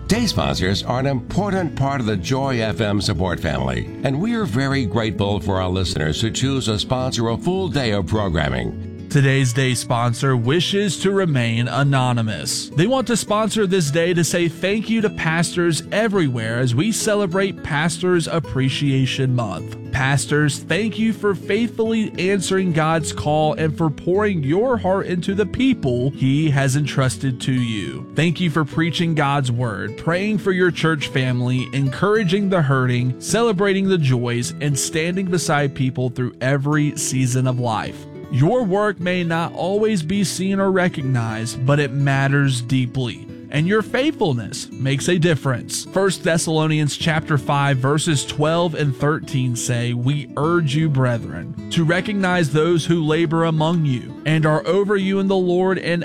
Day sponsors are an important part of the Joy FM support family, and we are very grateful for our listeners who choose to sponsor a full day of programming. Today's day sponsor wishes to remain anonymous. They want to sponsor this day to say thank you to pastors everywhere as we celebrate Pastors Appreciation Month. Pastors, thank you for faithfully answering God's call and for pouring your heart into the people He has entrusted to you. Thank you for preaching God's word, praying for your church family, encouraging the hurting, celebrating the joys, and standing beside people through every season of life. Your work may not always be seen or recognized, but it matters deeply. And your faithfulness makes a difference. 1 Thessalonians chapter 5 verses 12 and 13 say, "We urge you, brethren, to recognize those who labor among you and are over you in the Lord and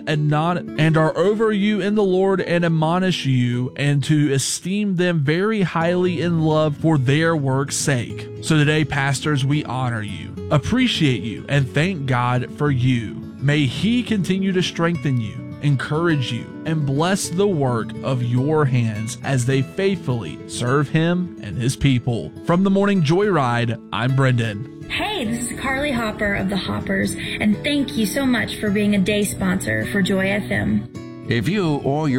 admonish you, and to esteem them very highly in love for their work's sake." So today, pastors, we honor you, appreciate you, and thank God for you. May He continue to strengthen you, encourage you, and bless the work of your hands as they faithfully serve Him and His people. From the Morning Joyride, I'm Brendan. Hey, this is Carly Hopper of The Hoppers, and thank you so much for being a day sponsor for Joy FM. If you or your